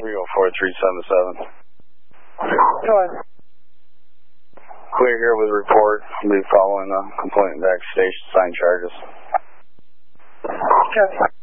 304-377. Go ahead. Clear here with report. We'll be following the complaint backstation, sign charges. Okay.